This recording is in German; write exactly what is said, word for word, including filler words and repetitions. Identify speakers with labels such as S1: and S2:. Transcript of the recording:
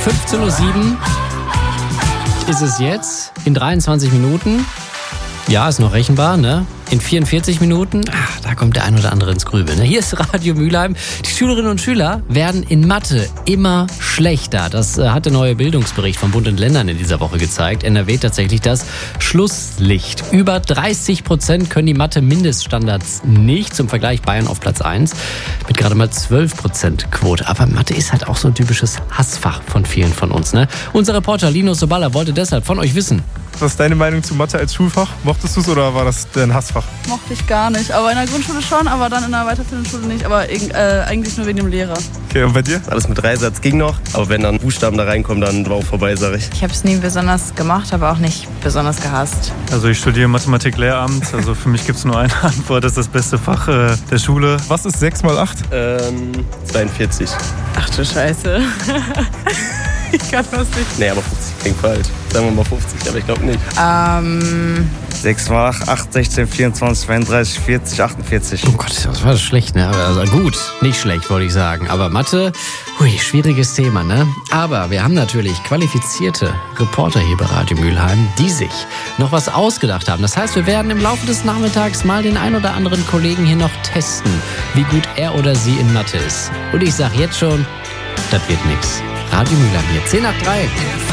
S1: fünfzehn Uhr sieben ist es jetzt. In dreiundzwanzig Minuten. Ja, ist noch rechenbar, ne? In vierundvierzig Minuten, ach, da kommt der ein oder andere ins Grübeln. Ne? Hier ist Radio Mülheim. Die Schülerinnen und Schüler werden in Mathe immer schlechter. Das äh, hat der neue Bildungsbericht von Bund und Ländern in dieser Woche gezeigt. N R W tatsächlich das Schlusslicht. Über dreißig Prozent können die Mathe-Mindeststandards nicht. Zum Vergleich Bayern auf Platz eins mit gerade mal zwölf Prozent Quote. Aber Mathe ist halt auch so ein typisches Hassfach von vielen von uns. Ne? Unser Reporter Linus Soballa wollte deshalb von euch wissen.
S2: Was ist deine Meinung zu Mathe als Schulfach? Mochtest du es oder war das dein Hassfach?
S3: Mochte ich gar nicht, aber in der Grundschule schon, aber dann in der weiterführenden Schule nicht, aber äh, eigentlich nur wegen dem Lehrer.
S2: Okay, und bei dir?
S4: Alles mit Dreisatz ging noch, aber wenn dann Buchstaben da reinkommen, dann war auch vorbei, sag ich.
S5: Ich habe es nie besonders gemacht, aber auch nicht besonders gehasst.
S6: Also ich studiere Mathematik-Lehramt, also für mich gibt es nur eine Antwort, das ist das beste Fach äh, der Schule.
S2: Was ist sechs mal acht?
S4: Ähm, zweiundvierzig.
S5: Ach du Scheiße. Ich kann das nicht.
S4: Nee, aber fünfzig klingt falsch. Sagen wir mal fünfzig, aber ich glaube nicht.
S5: Ähm...
S7: sechs mal acht, acht, sechzehn, vierundzwanzig, zweiunddreißig, vierzig, achtundvierzig.
S1: Oh Gott, das war das schlecht, ne? Also gut, nicht schlecht, wollte ich sagen. Aber Mathe, hui, schwieriges Thema, ne? Aber wir haben natürlich qualifizierte Reporter hier bei Radio Mülheim, die sich noch was ausgedacht haben. Das heißt, wir werden im Laufe des Nachmittags mal den ein oder anderen Kollegen hier noch testen, wie gut er oder sie in Mathe ist. Und ich sag jetzt schon, das wird nix. Radio Mülheim hier, zehn nach drei.